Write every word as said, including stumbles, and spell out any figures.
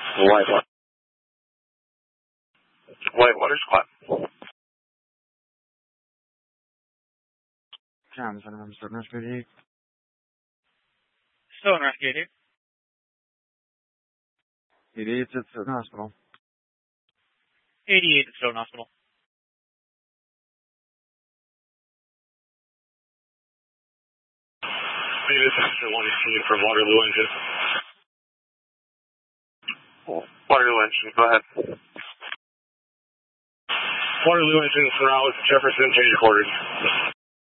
Whitewater. Whitewater squad. Cam, Center from Stoughton Rescue eighty-eight. Stoughton Rescue eighty-eight. eighty-eight's at Stoughton Hospital. eighty-eight at Stoughton Hospital. Hey, this is the one you from Waterloo Engine. Waterloo Engine, go ahead. Waterloo Engine, Morales, Jefferson, change quarters.